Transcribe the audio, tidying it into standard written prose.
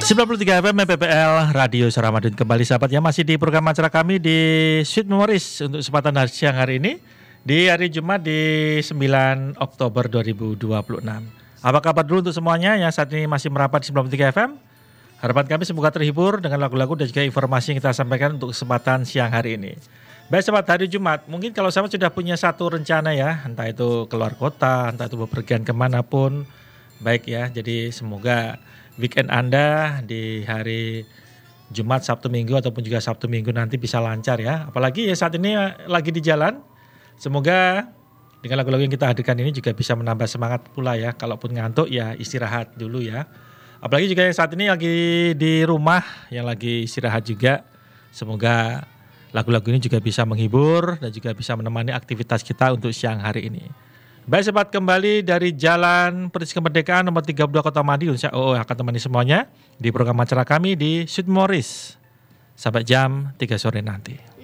93 FM MPPL Radio Suara Madiun kembali sahabat ya, masih di program acara kami di Sweet Memories untuk kesempatan siang hari ini di hari Jumat di 9 Oktober 2026. Apa kabar dulu untuk semuanya yang saat ini masih merapat di 93 FM? Harapan kami semoga terhibur dengan lagu-lagu dan juga informasi yang kita sampaikan untuk kesempatan siang hari ini. Baik sahabat, hari Jumat, mungkin kalau sahabat sudah punya satu rencana ya, entah itu keluar kota, entah itu bepergian kemanapun, baik ya, jadi semoga weekend Anda di hari Jumat, Sabtu, Minggu ataupun juga Sabtu, Minggu nanti bisa lancar ya. Apalagi ya saat ini lagi di jalan. Semoga dengan lagu-lagu yang kita hadirkan ini juga bisa menambah semangat pula ya. Kalaupun ngantuk ya istirahat dulu ya. Apalagi juga yang saat ini lagi di rumah, yang lagi istirahat juga. Semoga lagu-lagu ini juga bisa menghibur dan juga bisa menemani aktivitas kita untuk siang hari ini. Baik sahabat, kembali dari Jalan Persis Kemerdekaan nomor 32 Kota Madiun. Saya akan temani semuanya di program acara kami di Sweet Memories sampai jam 3 sore nanti.